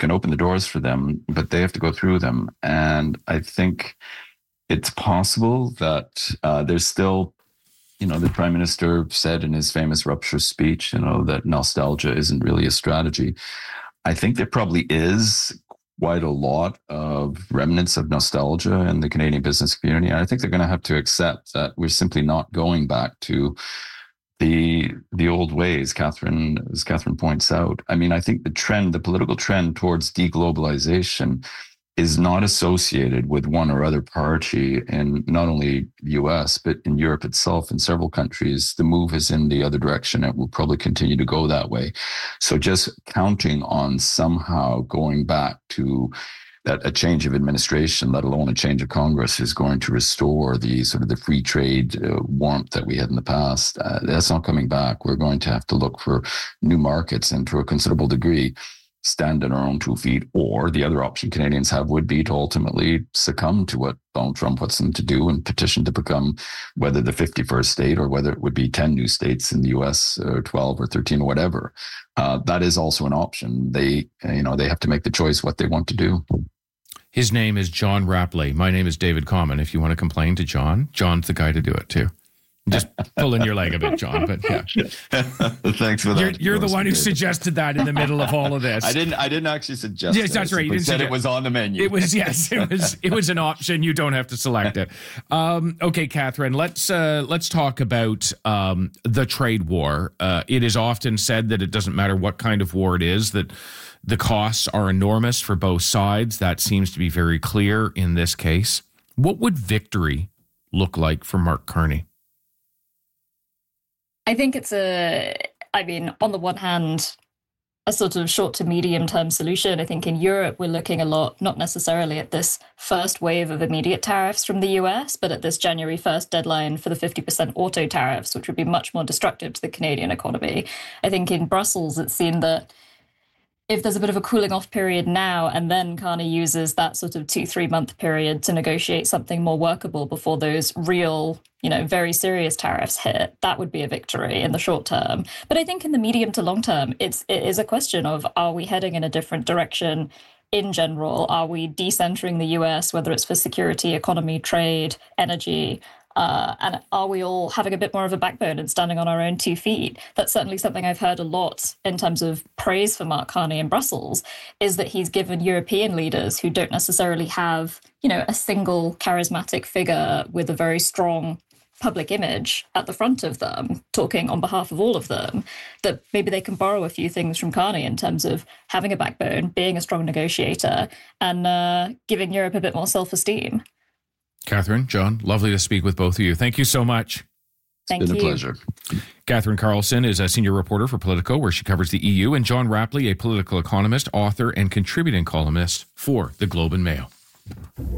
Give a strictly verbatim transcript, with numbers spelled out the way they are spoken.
can open the doors for them, but they have to go through them. And I think it's possible that uh, there's still, you know, the Prime Minister said in his famous rupture speech, you know, that nostalgia isn't really a strategy. I think there probably is quite a lot of remnants of nostalgia in the Canadian business community. And I think they're going to have to accept that we're simply not going back to the the old ways, Catherine, as Catherine points out. I mean, I think the trend, the political trend towards deglobalization is not associated with one or other party in not only the U S, but in Europe itself. In several countries, the move is in the other direction. It will probably continue to go that way. So just counting on somehow going back to that a change of administration, let alone a change of Congress, is going to restore the sort of the free trade uh, warmth that we had in the past. Uh, that's not coming back. We're going to have to look for new markets, and to a considerable degree, stand on our own two feet, or the other option Canadians have would be to ultimately succumb to what Donald Trump wants them to do and petition to become whether the fifty-first state or whether it would be ten new states in the U S or twelve or thirteen or whatever. Uh, that is also an option. They, you know, they have to make the choice what they want to do. His name is John Rapley. My name is David Common. If you want to complain to John, John's the guy to do it too. Just pulling your leg a bit, John, but yeah. Thanks for that. You're, you're the one who suggested that in the middle of all of this. I didn't. I didn't actually suggest. Yes, that's right. You didn't said suggest. It was on the menu. It was yes. It was. It was an option. You don't have to select it. Um, okay, Catherine. Let's uh, let's talk about um, the trade war. Uh, it is often said that it doesn't matter what kind of war it is, that the costs are enormous for both sides. That seems to be very clear in this case. What would victory look like for Mark Carney? I think it's a, I mean, on the one hand, a sort of short to medium term solution. I think in Europe, we're looking a lot, not necessarily at this first wave of immediate tariffs from the U S, but at this January first deadline for the fifty percent auto tariffs, which would be much more destructive to the Canadian economy. I think in Brussels, it's seen that if there's a bit of a cooling off period now, and then Carney uses that sort of two, three month period to negotiate something more workable before those real, you know, very serious tariffs hit, that would be a victory in the short term. But I think in the medium to long term, it's, it is a question of, are we heading in a different direction in general? Are we decentering the U S, whether it's for security, economy, trade, energy? Uh, and are we all having a bit more of a backbone and standing on our own two feet? That's certainly something I've heard a lot in terms of praise for Mark Carney in Brussels, is that he's given European leaders who don't necessarily have, you know, a single charismatic figure with a very strong public image at the front of them, talking on behalf of all of them, that maybe they can borrow a few things from Carney in terms of having a backbone, being a strong negotiator, and uh, giving Europe a bit more self-esteem. Catherine, John, lovely to speak with both of you. Thank you so much. Thank it's been you. a pleasure. Catherine Carlson is a senior reporter for Politico, where she covers the E U, and John Rapley, a political economist, author, and contributing columnist for the Globe and Mail.